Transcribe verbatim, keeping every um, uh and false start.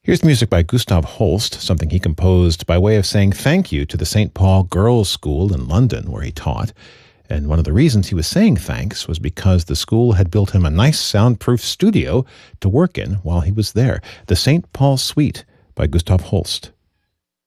Here's music by Gustav Holst, something he composed by way of saying thank you to the Saint Paul Girls' School in London, where he taught. And one of the reasons he was saying thanks was because the school had built him a nice soundproof studio to work in while he was there. The Saint Paul Suite by Gustav Holst.